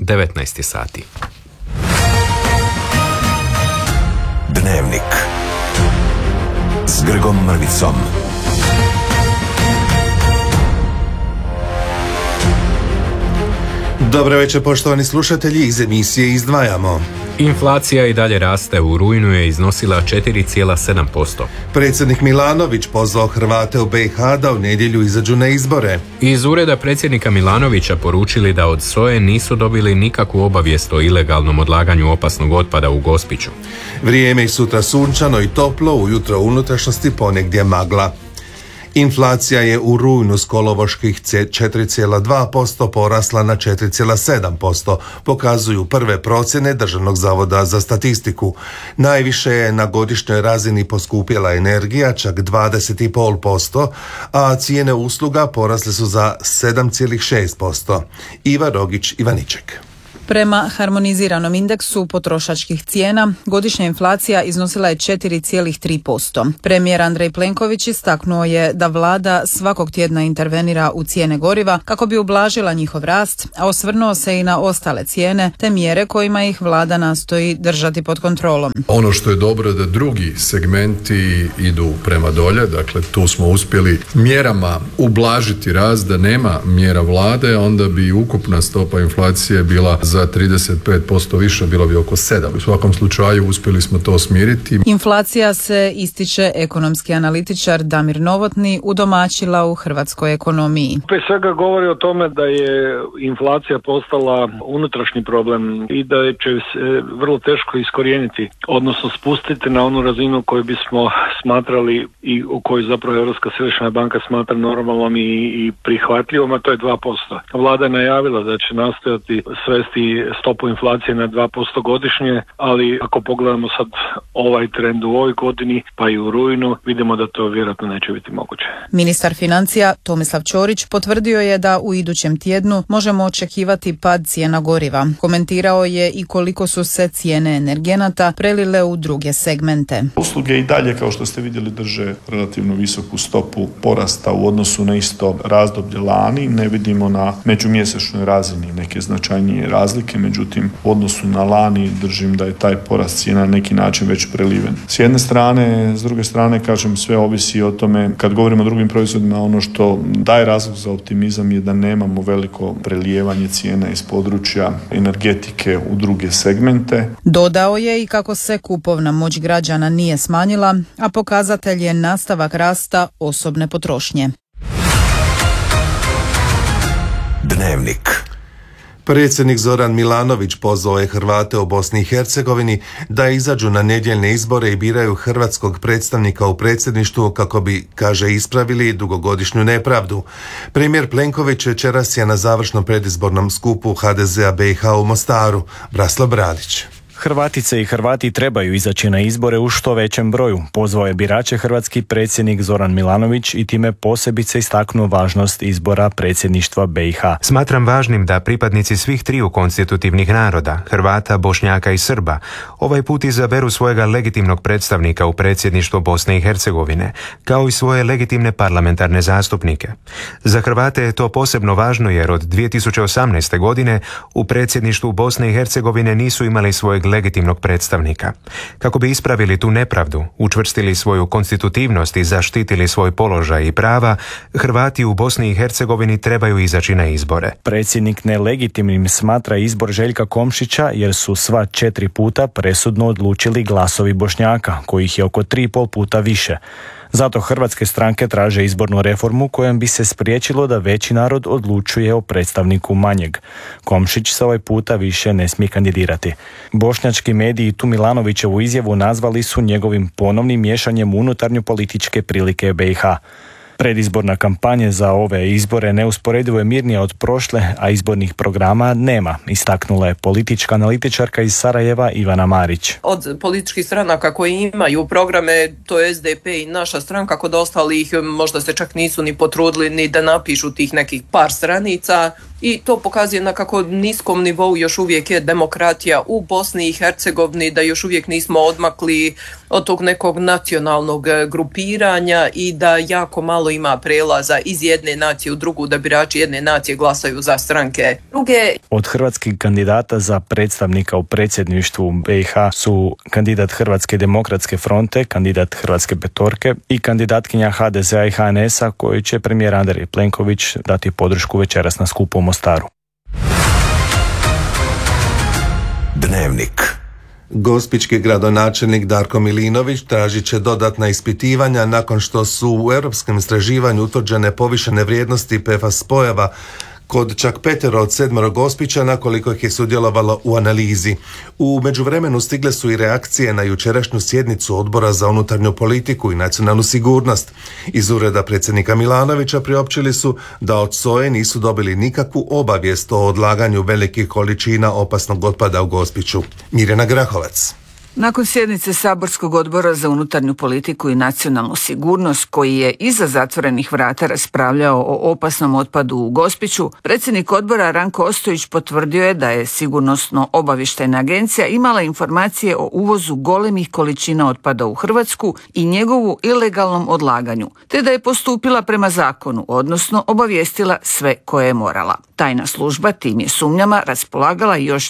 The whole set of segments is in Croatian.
19 sati. Dnevnik s Grgom Mrvicom. Dobro večer, poštovani slušatelji, iz emisije izdvajamo. Inflacija i dalje raste, u rujnu je iznosila 4,7%. Predsjednik Milanović pozvao Hrvate u BiH da u nedjelju izađu na izbore. Iz ureda predsjednika Milanovića poručili da od SOA-e nisu dobili nikakvu obavijest o ilegalnom odlaganju opasnog otpada u Gospiću. Vrijeme i sutra sunčano i toplo, ujutro u unutrašnjosti ponegdje magla. Inflacija je u rujnu s kolovoških 4,2% porasla na 4,7%, pokazuju prve procjene Državnog zavoda za statistiku. Najviše je na godišnjoj razini poskupjela energija, čak 20,5%, a cijene usluga porasle su za 7,6%. Iva Rogić, Ivaniček. Prema harmoniziranom indeksu potrošačkih cijena, godišnja inflacija iznosila je 4,3%. Premijer Andrej Plenković istaknuo je da vlada svakog tjedna intervenira u cijene goriva kako bi ublažila njihov rast, a osvrnuo se i na ostale cijene te mjere kojima ih vlada nastoji držati pod kontrolom. Ono što je dobro da drugi segmenti idu prema dolje, dakle tu smo uspjeli mjerama ublažiti rast, da nema mjera vlade, onda bi ukupna stopa inflacije bila za 35% više, bilo bi oko 7. U svakom slučaju uspjeli smo to smiriti. Inflacija se, ističe ekonomski analitičar Damir Novotni, udomaćila u hrvatskoj ekonomiji. Prije svega govori o tome da je inflacija postala unutrašnji problem i da će se vrlo teško iskorijeniti, odnosno spustiti na onu razinu koju bismo smatrali i u kojoj zapravo Europska središnja banka smatra normalnom i prihvatljivom, a to je 2%. Vlada je najavila da će nastojati svesti stopu inflacije na 2% godišnje, ali ako pogledamo sad ovaj trend u ovoj godini, pa i u rujnu, vidimo da to vjerojatno neće biti moguće. Ministar financija Tomislav Ćorić potvrdio je da u idućem tjednu možemo očekivati pad cijena goriva. Komentirao je i koliko su se cijene energenata prelile u druge segmente. Usluge i dalje, kao što ste vidjeli, drže relativno visoku stopu porasta u odnosu na isto razdoblje lani. Ne vidimo na međumjesečnoj razini neke značajnije razlike, međutim u odnosu na lani držim da je taj porast cijena na neki način već preliven. S jedne strane, s druge strane, kažem, sve ovisi o tome, kad govorimo o drugim proizvodima, ono što daje razlog za optimizam je da nemamo veliko prelijevanje cijena iz područja energetike u druge segmente. Dodao je i kako se kupovna moć građana nije smanjila, a pokazatelj je nastavak rasta osobne potrošnje. Dnevnik. Predsjednik Zoran Milanović pozvao je Hrvate u Bosni i Hercegovini da izađu na nedjeljne izbore i biraju hrvatskog predstavnika u predsjedništvu kako bi, kaže, ispravili dugogodišnju nepravdu. Premijer Plenković večeras je na završnom predizbornom skupu HDZ-a BiH u Mostaru. Braslo Bradić. Hrvatice i Hrvati trebaju izaći na izbore u što većem broju, pozvao je birače hrvatski predsjednik Zoran Milanović i time posebice istaknuo važnost izbora predsjedništva BiH. Smatram važnim da pripadnici svih triju konstitutivnih naroda, Hrvata, Bošnjaka i Srba, ovaj put izaberu svojega legitimnog predstavnika u predsjedništvo Bosne i Hercegovine, kao i svoje legitimne parlamentarne zastupnike. Za Hrvate je to posebno važno jer od 2018. godine u predsjedništvu Bosne i Hercegovine nisu imali svojeg legitimnog predstavnika. Kako bi ispravili tu nepravdu, učvrstili svoju konstitutivnost i zaštitili svoj položaj i prava, Hrvati u Bosni i Hercegovini trebaju izaći na izbore. Predsjednik nelegitimnim smatra izbor Željka Komšića jer su sva 4 puta presudno odlučili glasovi Bošnjaka, kojih je oko 3,5 puta više. Zato hrvatske stranke traže izbornu reformu kojom bi se spriječilo da veći narod odlučuje o predstavniku manjeg. Komšić se ovaj puta više ne smije kandidirati. Bošnjački mediji tu Milanovićevu izjavu nazvali su njegovim ponovnim miješanjem u unutarnju političke prilike BiH. Predizborna kampanja za ove izbore neusporedivo je mirnija od prošle, a izbornih programa nema, istaknula je politička analitičarka iz Sarajeva Ivana Marić. Od političkih stranaka koji imaju programe, to je SDP i naša stranka, kod ostalih možda se čak nisu ni potrudili ni da napišu tih nekih par stranica. i to pokazuje na kako niskom nivou još uvijek je demokratija u Bosni i Hercegovini, da još uvijek nismo odmakli od tog nekog nacionalnog grupiranja i da jako malo ima prelaza iz jedne nacije u drugu, da birači jedne nacije glasaju za stranke druge. Od hrvatskih kandidata za predstavnika u predsjedništvu BiH su kandidat Hrvatske demokratske fronte, kandidat Hrvatske petorke i kandidatkinja HDZ-a i HNS-a koji će premijer Andrej Plenković dati podršku večeras na skupu u Mostaru. Dnevnik. Gospićki gradonačelnik Darko Milinović tražit će dodatna ispitivanja nakon što su u europskom istraživanju utvrđene povišene vrijednosti PFAS spojeva kod čak 5 od 7 Gospićana koliko ih je sudjelovalo u analizi. U međuvremenu stigle su i reakcije na jučerašnju sjednicu Odbora za unutarnju politiku i nacionalnu sigurnost. Iz ureda predsjednika Milanovića priopćili su da od SOA-e nisu dobili nikakvu obavijest o odlaganju velikih količina opasnog otpada u Gospiću. Mirjana Grahovac. Nakon sjednice Saborskog odbora za unutarnju politiku i nacionalnu sigurnost, koji je iza zatvorenih vrata raspravljao o opasnom otpadu u Gospiću, predsjednik odbora Ranko Ostojić potvrdio je da je Sigurnosno-obavještajna agencija imala informacije o uvozu golemih količina otpada u Hrvatsku i njegovu ilegalnom odlaganju, te da je postupila prema zakonu, odnosno obavijestila sve koje je morala. Tajna služba tim je sumnjama raspolagala još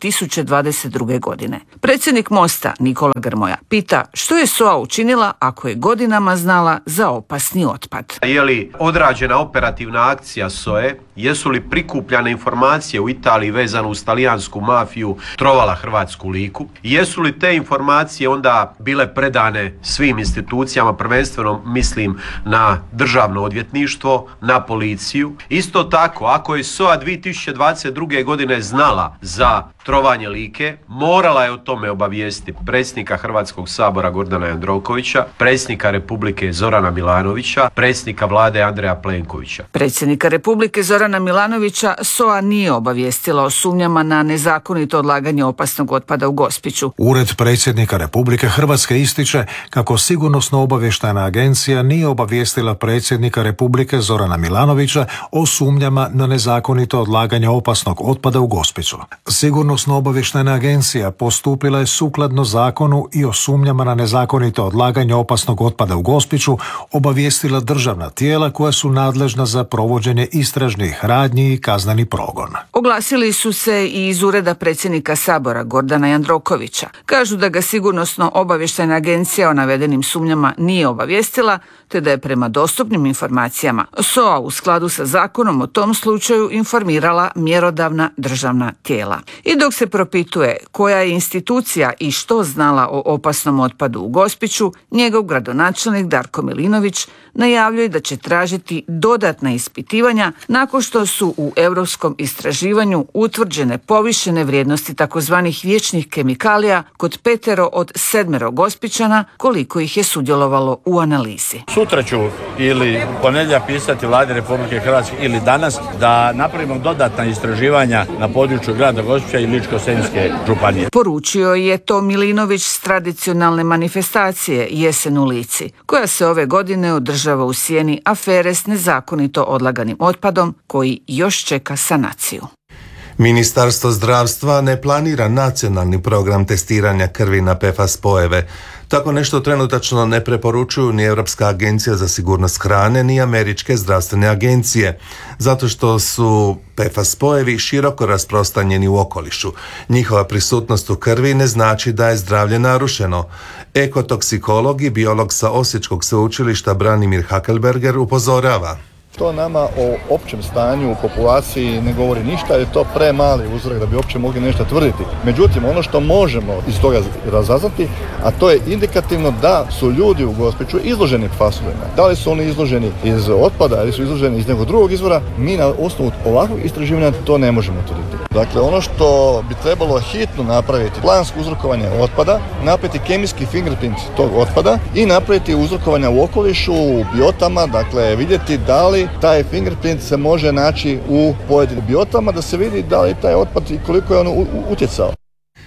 2022. godine. Predsjednik Mosta Nikola Grmoja pita što je SOA učinila ako je godinama znala za opasni otpad. Je li odrađena operativna akcija SOA-e? Jesu li prikupljane informacije u Italiji vezano uz talijansku mafiju trovala hrvatsku Liku? Jesu li te informacije onda bile predane svim institucijama, prvenstveno mislim na državno odvjetništvo, na policiju? Isto tako, ako je SOA 2022. godine znala za trovanje Like, morala je o tome obavijestiti predsjednika Hrvatskog sabora Gordana Jandrokovića, predsjednika Republike Zorana Milanovića, predsjednika vlade Andreja Plenkovića. Predsjednika Republike Zorana Milanovića SOA nije obavijestila o sumnjama na nezakonito odlaganje opasnog otpada u Gospiću. Ured predsjednika Republike Hrvatske ističe kako Sigurnosno-obavještajna agencija nije obavijestila predsjednika Republike Zorana Milanovića o sumnjama na nezakonito odlaganje opasnog otpada u Gospiću. Sigurnosno-obavještajna agencija postupila je sukladno zakonu i o sumnjama na nezakonito odlaganje opasnog otpada u Gospiću obavijestila državna tijela koja su nadležna za provođenje istražnih radnji i kazneni progon. Oglasili su se i iz ureda predsjednika Sabora Gordana Jandrokovića. Kažu da ga Sigurnosno-obavještajna agencija o navedenim sumnjama nije obavijestila, te da je prema dostupnim informacijama SOA u skladu sa zakonom o tom slučaju informirala mjerodavna državna tijela. I dok se propituje koja je institucija i što znala o opasnom otpadu u Gospiću, njegov gradonačelnik Darko Milinović najavljuje da će tražiti dodatna ispitivanja nakon što su u europskom istraživanju utvrđene povišene vrijednosti takozvanih vječnih kemikalija kod 5 od 7 Gospićana koliko ih je sudjelovalo u analizi. Sutra ću ili ponedjeljak pisati Vladi Republike Hrvatske ili danas da napravimo dodatna istraživanja na području grada Gospića i Ličko-senjske županije. Poručio je to Milinović s tradicionalne manifestacije Jesen u Lici, koja se ove godine održava u sjeni afere s nezakonito odlaganim otpadom koji još čeka sanaciju. Ministarstvo zdravstva ne planira nacionalni program testiranja krvi na PFAS spojeve. Tako nešto trenutačno ne preporučuju ni Europska agencija za sigurnost hrane ni američke zdravstvene agencije, zato što su PFAS spojevi široko rasprostranjeni u okolišu. Njihova prisutnost u krvi ne znači da je zdravlje narušeno. Ekotoksikolog i biolog sa Osječkog sveučilišta Branimir Hakelberger upozorava. To nama o općem stanju u populaciji ne govori ništa, jer je to premali uzorak da bi uopće mogli nešto tvrditi. Međutim, ono što možemo iz toga razaznati, a to je indikativno da su ljudi u Gospiću izloženi PFAS-ovima. Da li su oni izloženi iz otpada ili su izloženi iz nekog drugog izvora, mi na osnovu ovakvog istraživanja to ne možemo tvrditi. Dakle, ono što bi trebalo hitno napraviti, plansko uzrokovanje otpada, napraviti kemijski fingerprint tog otpada i napraviti uzrokovanja u okolišu, u biotama, dakle vidjeti da li taj fingerprint se može naći u pojedinim biotama, da se vidi da li taj otpad i koliko je on utjecao.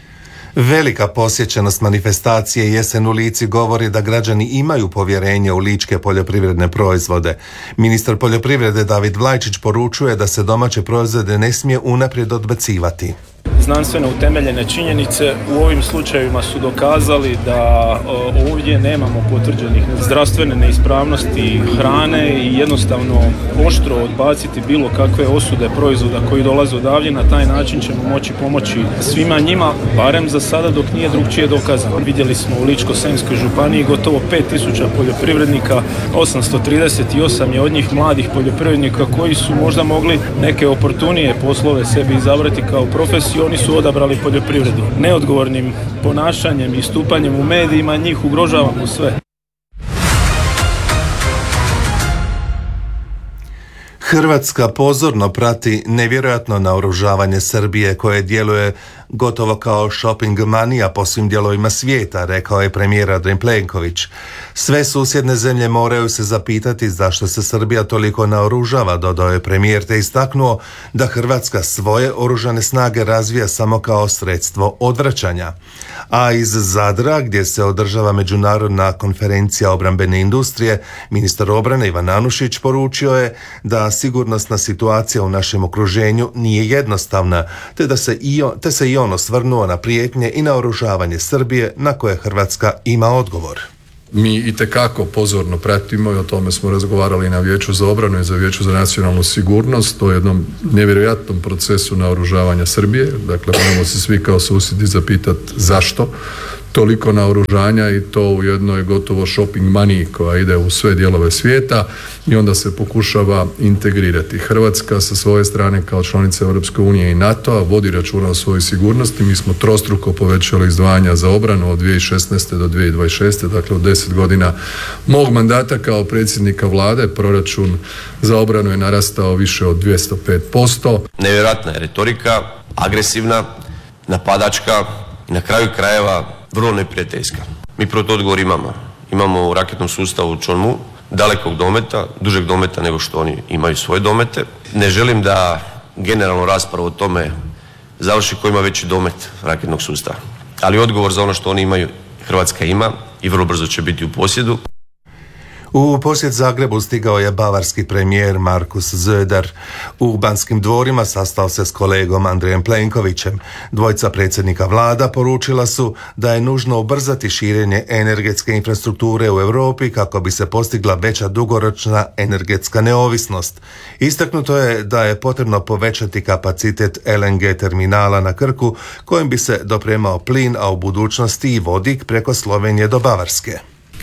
Velika posjećenost manifestacije Jesen u Lici govori da građani imaju povjerenje u ličke poljoprivredne proizvode. Ministar poljoprivrede David Vlajčić poručuje da se domaće proizvode ne smije unaprijed odbacivati. Znanstveno utemeljene činjenice u ovim slučajevima su dokazali da ovdje nemamo potvrđenih zdravstvene neispravnosti hrane i jednostavno oštro odbaciti bilo kakve osude proizvoda koji dolaze odavdje. Na taj način ćemo moći pomoći svima njima, barem za sada dok nije drugčije dokazano. Vidjeli smo u Ličko-senjskoj županiji gotovo 5000 poljoprivrednika, 838 je od njih mladih poljoprivrednika koji su možda mogli neke oportunije poslove sebi izabrati kao profesiju. Oni su odabrali poljoprivredu. Neodgovornim ponašanjem i stupanjem u medijima njih ugrožavamo sve. Hrvatska pozorno prati nevjerojatno naoružavanje Srbije koje djeluje gotovo kao shopping manija po svim dijelovima svijeta, rekao je premijer Andrej Plenković. Sve susjedne zemlje moraju se zapitati zašto se Srbija toliko naoružava, dodao je premijer, te istaknuo da Hrvatska svoje oružane snage razvija samo kao sredstvo odvraćanja. A iz Zadra, gdje se održava međunarodna konferencija obrambene industrije, ministar obrane Ivan Anušić poručio je da sigurnosna situacija u našem okruženju nije jednostavna, te se i on osvrnuo na prijetnje i naoružavanje Srbije na koje Hrvatska ima odgovor. Mi itekako pozorno pratimo i o tome smo razgovarali na Vijeću za obranu i za Vijeću za nacionalnu sigurnost o jednom nevjerojatnom procesu naoružavanja Srbije. Dakle, moramo se svi kao susjedi zapitati zašto toliko naoružanja i to u jednoj gotovo shopping maniji koja ide u sve dijelove svijeta i onda se pokušava integrirati. Hrvatska sa svoje strane kao članica Europske unije i NATO-a vodi računa o svojoj sigurnosti. Mi smo trostruko povećali izdvajanja za obranu od 2016. do 2026. Dakle, od 10 godina mog mandata kao predsjednika vlade proračun za obranu je narastao više od 205%. Nevjerojatna je retorika, agresivna, napadačka i na kraju krajeva vrlo neprijateljska. Mi proto odgovor imamo. Imamo u raketnom sustavu Chonmu dalekog dometa, dužeg dometa nego što oni imaju svoje domete. Ne želim da generalno raspravu o tome završi ko ima veći domet raketnog sustava. Ali odgovor za ono što oni imaju Hrvatska ima i vrlo brzo će biti u posjedu. U posjet Zagrebu stigao je bavarski premijer Markus Söder. U Banskim dvorima sastao se s kolegom Andrejem Plenkovićem. Dvojica predsjednika vlada poručila su da je nužno ubrzati širenje energetske infrastrukture u Europi kako bi se postigla veća dugoročna energetska neovisnost. Istaknuto je da je potrebno povećati kapacitet LNG terminala na Krku kojim bi se dopremao plin, a u budućnosti i vodik preko Slovenije do Bavarske.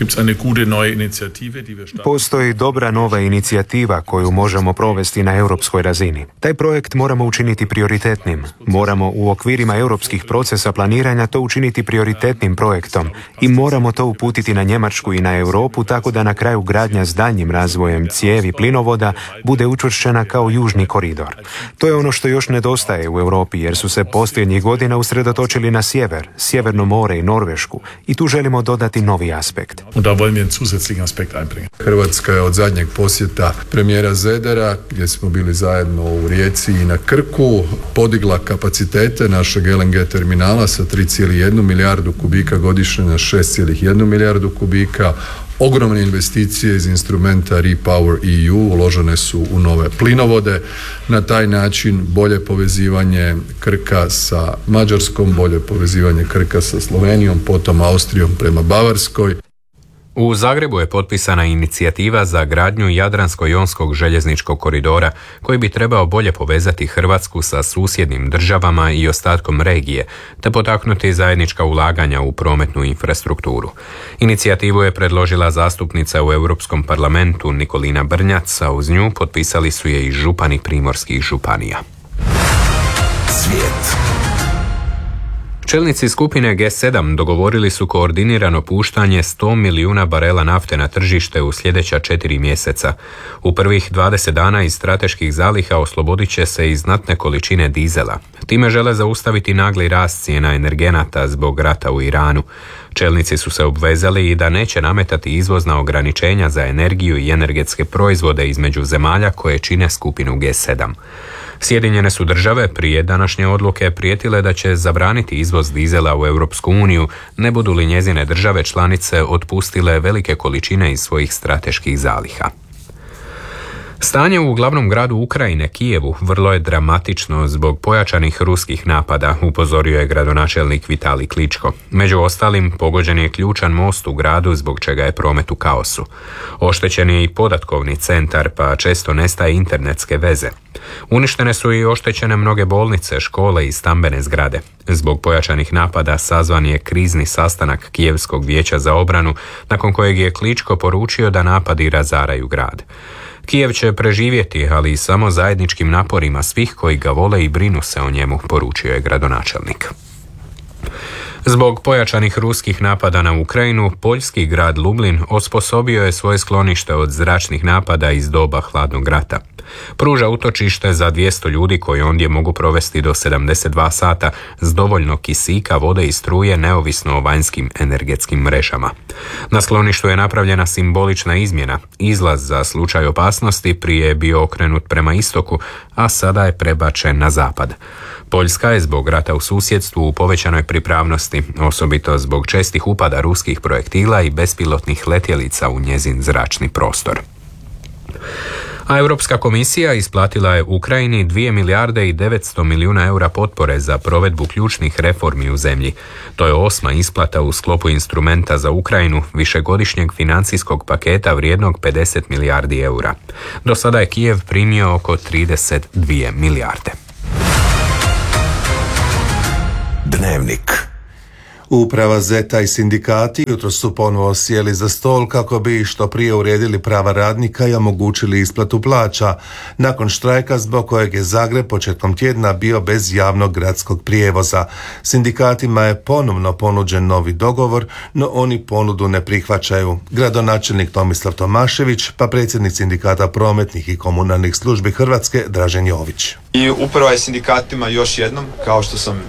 Postoji dobra nova inicijativa koju možemo provesti na europskoj razini. Taj projekt moramo učiniti prioritetnim. Moramo u okvirima europskih procesa planiranja to učiniti prioritetnim projektom i moramo to uputiti na Njemačku i na Europu tako da na kraju gradnja s daljnjim razvojem cijevi plinovoda bude učvršćena kao južni koridor. To je ono što još nedostaje u Europi jer su se posljednjih godina usredotočili na sjever, Sjeverno more i Norvešku i tu želimo dodati novi aspekt. Hrvatska je od zadnjeg posjeta premijera Södera, gdje smo bili zajedno u Rijeci i na Krku, podigla kapacitete našeg LNG terminala sa 3,1 milijardu kubika godišnje na 6,1 milijardu kubika. Ogromne investicije iz instrumenta Repower EU uložene su u nove plinovode. Na taj način bolje povezivanje Krka sa Mađarskom, bolje povezivanje Krka sa Slovenijom, potom Austrijom prema Bavarskoj. U Zagrebu je potpisana inicijativa za gradnju Jadransko-jonskog željezničkog koridora koji bi trebao bolje povezati Hrvatsku sa susjednim državama i ostatkom regije, te potaknuti zajednička ulaganja u prometnu infrastrukturu. Inicijativu je predložila zastupnica u Europskom parlamentu Nikolina Brnjac, a uz nju potpisali su je i župani primorskih županija. Svijet. Čelnici skupine G7 dogovorili su koordinirano puštanje 100 milijuna barela nafte na tržište u sljedeća 4 mjeseca. U prvih 20 dana iz strateških zaliha oslobodit će se i znatne količine dizela. Time žele zaustaviti nagli rast cijena energenata zbog rata u Iranu. Čelnici su se obvezali i da neće nametati izvozna ograničenja za energiju i energetske proizvode između zemalja koje čine skupinu G7. Sjedinjene su države prije današnje odluke prijetile da će zabraniti izvoz dizela u Europsku uniju, ne budu li njezine države članice otpustile velike količine iz svojih strateških zaliha. Stanje u glavnom gradu Ukrajine, Kijevu, vrlo je dramatično zbog pojačanih ruskih napada, upozorio je gradonačelnik Vitalij Kličko. Među ostalim, pogođen je ključan most u gradu zbog čega je promet u kaosu. Oštećen je i podatkovni centar, pa često nestaje internetske veze. Uništene su i oštećene mnoge bolnice, škole i stambene zgrade. Zbog pojačanih napada sazvan je krizni sastanak Kijevskog vijeća za obranu, nakon kojeg je Kličko poručio da napadi razaraju grad. Kijev će preživjeti, ali samo zajedničkim naporima svih koji ga vole i brinu se o njemu, poručio je gradonačelnik. Zbog pojačanih ruskih napada na Ukrajinu, poljski grad Lublin osposobio je svoje sklonište od zračnih napada iz doba hladnog rata. Pruža utočište za 200 ljudi koji ondje mogu provesti do 72 sata s dovoljno kisika, vode i struje neovisno o vanjskim energetskim mrežama. Na skloništu je napravljena simbolična izmjena. Izlaz za slučaj opasnosti prije je bio okrenut prema istoku, a sada je prebačen na zapad. Poljska je zbog rata u susjedstvu u povećanoj pripravnosti, osobito zbog čestih upada ruskih projektila i bespilotnih letjelica u njezin zračni prostor. A Europska komisija isplatila je Ukrajini 2 milijarde i 900 milijuna eura potpore za provedbu ključnih reformi u zemlji. To je 8. isplata u sklopu instrumenta za Ukrajinu, višegodišnjeg financijskog paketa vrijednog 50 milijardi eura. Do sada je Kijev primio oko 32 milijarde. Dnevnik. Uprava ZET-a i sindikati jutro su ponovo sjeli za stol kako bi što prije uredili prava radnika i omogućili isplatu plaća, nakon štrajka zbog kojeg je Zagreb početkom tjedna bio bez javnog gradskog prijevoza. Sindikatima je ponovno ponuđen novi dogovor, no oni ponudu ne prihvaćaju. Gradonačelnik Tomislav Tomašević, pa predsjednik sindikata prometnih i komunalnih službi Hrvatske Dražen Jović. I upravo je sindikatima još jednom, kao što sam